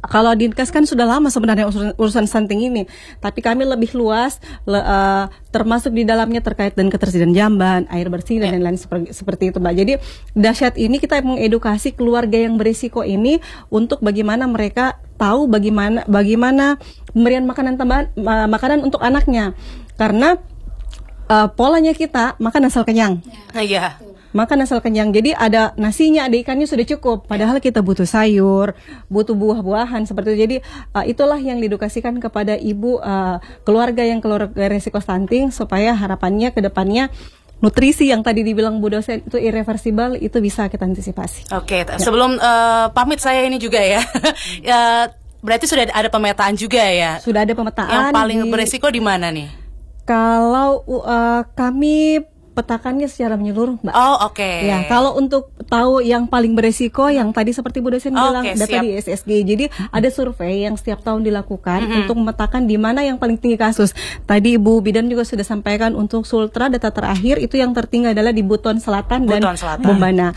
Kalau Dinkes kan sudah lama sebenarnya urusan stunting ini, tapi kami lebih luas, termasuk di dalamnya terkait dengan ketersediaan jamban, air bersih dan lain-lain seperti itu, Mbak. Jadi dahsyat ini kita mengedukasi keluarga yang berisiko ini untuk bagaimana mereka tahu bagaimana pemberian makanan tambahan, makanan untuk anaknya, karena polanya kita makan asal kenyang. Iya. Makan asal kenyang. Jadi ada nasinya, ada ikannya sudah cukup. Padahal kita butuh sayur, butuh buah-buahan seperti itu. Jadi itulah yang diedukasikan kepada ibu keluarga resiko stunting, supaya harapannya ke depannya nutrisi yang tadi dibilang Bu dosen itu irreversible, itu bisa kita antisipasi. Oke, sebelum pamit saya ini juga ya. Berarti sudah ada pemetaan juga ya? Sudah ada pemetaan. Yang paling beresiko di mana nih? Kalau kami petakannya secara menyeluruh, Mbak. Oh, oke. Ya, kalau untuk tahu yang paling beresiko, yang tadi seperti Bu dosen bilang, data di SSG. Jadi ada survei yang setiap tahun dilakukan untuk memetakan di mana yang paling tinggi kasus. Tadi Ibu Bidan juga sudah sampaikan untuk Sultra, data terakhir itu yang tertinggi adalah di Buton Selatan dan Bombana.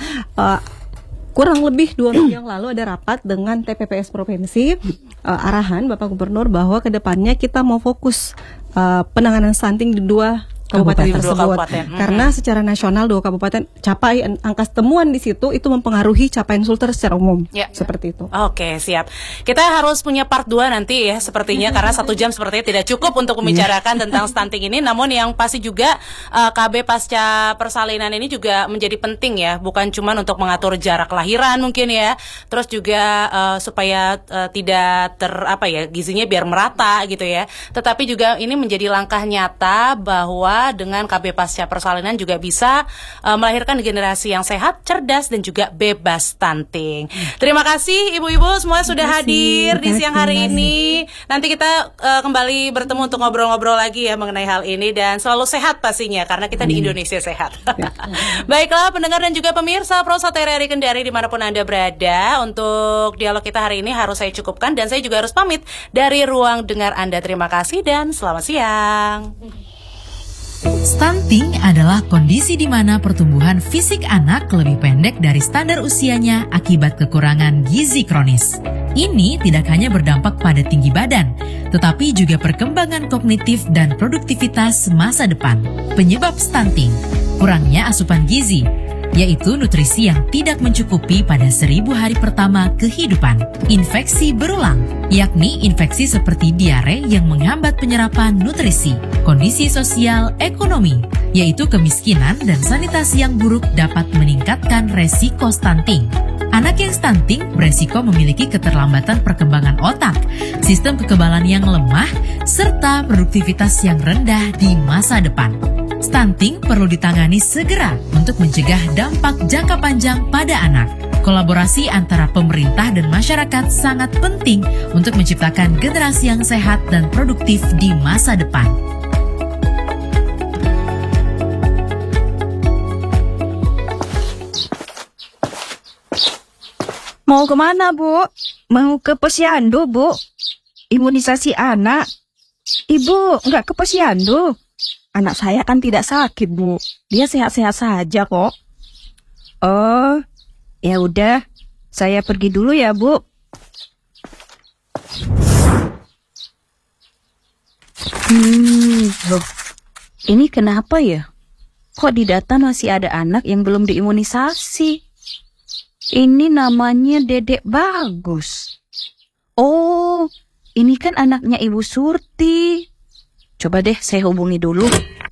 Kurang lebih 2 minggu yang lalu ada rapat dengan TPPS Provinsi, arahan Bapak Gubernur bahwa kedepannya kita mau fokus penanganan stunting di 2 kabupaten tersebut. Karena secara nasional 2 kabupaten capaian angka temuan di situ itu mempengaruhi capaian Sultra secara umum. Seperti itu. Oke, siap. Kita harus punya part 2 nanti ya sepertinya, karena 1 jam sepertinya tidak cukup untuk membicarakan tentang stunting ini. Namun yang pasti juga KB pasca persalinan ini juga menjadi penting ya, bukan cuma untuk mengatur jarak kelahiran mungkin ya. Terus juga supaya tidak gizinya biar merata gitu ya. Tetapi juga ini menjadi langkah nyata bahwa dengan KB pasca persalinan juga bisa melahirkan generasi yang sehat, cerdas, dan juga bebas stunting. Terima kasih ibu-ibu semua sudah hadir di siang hari ini. Nanti kita kembali bertemu untuk ngobrol-ngobrol lagi ya mengenai hal ini, dan selalu sehat pastinya karena kita di Indonesia sehat. Baiklah pendengar dan juga pemirsa Prosa TRRI Kendari dimanapun Anda berada, untuk dialog kita hari ini harus saya cukupkan dan saya juga harus pamit dari ruang dengar Anda. Terima kasih dan selamat siang. Stunting adalah kondisi di mana pertumbuhan fisik anak lebih pendek dari standar usianya akibat kekurangan gizi kronis. Ini tidak hanya berdampak pada tinggi badan, tetapi juga perkembangan kognitif dan produktivitas masa depan. Penyebab stunting, kurangnya asupan gizi, yaitu nutrisi yang tidak mencukupi pada 1000 hari pertama kehidupan. Infeksi berulang, yakni infeksi seperti diare yang menghambat penyerapan nutrisi. Kondisi sosial ekonomi, yaitu kemiskinan dan sanitasi yang buruk dapat meningkatkan resiko stunting. Anak yang stunting beresiko memiliki keterlambatan perkembangan otak, sistem kekebalan yang lemah, serta produktivitas yang rendah di masa depan. Stunting perlu ditangani segera untuk mencegah dampak jangka panjang pada anak. Kolaborasi antara pemerintah dan masyarakat sangat penting untuk menciptakan generasi yang sehat dan produktif di masa depan. Mau kemana, Bu? Mau ke Posyandu, Bu. Imunisasi anak. Ibu nggak ke Posyandu. Anak saya kan tidak sakit, Bu. Dia sehat-sehat saja kok. Oh, ya udah. Saya pergi dulu ya, Bu. Loh. Ini kenapa ya? Kok di data masih ada anak yang belum diimunisasi? Ini namanya Dedek Bagus. Oh, ini kan anaknya Ibu Surti. Coba deh saya hubungi dulu.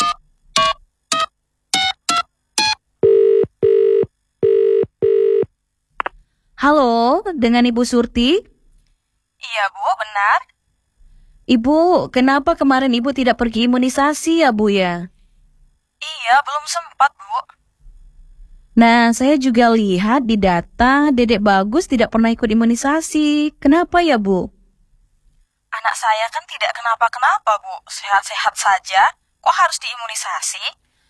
Halo, dengan Ibu Surti? Iya, Bu, benar. Ibu, kenapa kemarin Ibu tidak pergi imunisasi ya, Bu ya? Iya, belum sempat, Bu. Nah, saya juga lihat di data Dedek Bagus tidak pernah ikut imunisasi. Kenapa ya, Bu? Anak saya kan tidak kenapa-kenapa, Bu. Sehat-sehat saja. Kok harus diimunisasi?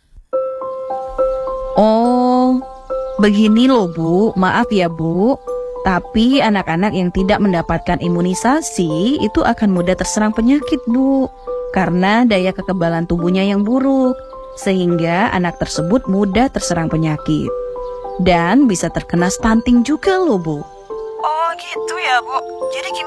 Oh, begini loh, Bu. Maaf ya, Bu. Tapi anak-anak yang tidak mendapatkan imunisasi itu akan mudah terserang penyakit, Bu. Karena daya kekebalan tubuhnya yang buruk. Sehingga anak tersebut mudah terserang penyakit. Dan bisa terkena stunting juga loh, Bu. Oh gitu ya, Bu. Jadi